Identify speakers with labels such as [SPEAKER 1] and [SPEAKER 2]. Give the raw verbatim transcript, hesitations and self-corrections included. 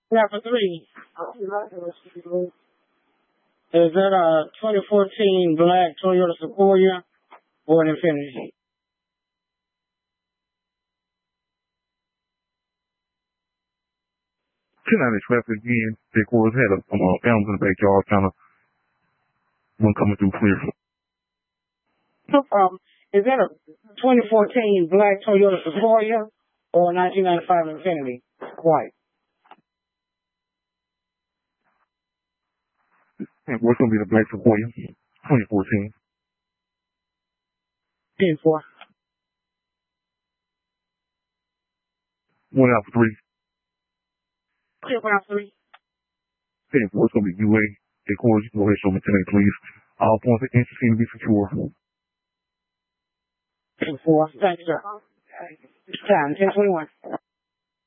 [SPEAKER 1] Now for three. Is that a twenty fourteen black Toyota Sequoia or an Infiniti?
[SPEAKER 2] Ten out of traffic again. They was had a um, uh, animals in the backyard, kind of one coming through clear.
[SPEAKER 1] No problem. Is that a twenty fourteen black Toyota Sequoia or a nineteen ninety-five Infiniti? White.
[SPEAKER 2] And what's gonna be the black Sequoia? twenty fourteen.
[SPEAKER 1] ten four.
[SPEAKER 2] One out for three.
[SPEAKER 1] Clear round three.
[SPEAKER 2] ten four. It's gonna be U A. They cores. You can go ahead and show me today, please. All points of interest seem to be secure.
[SPEAKER 1] ten four. Thanks, sir. Time, ten twenty-one.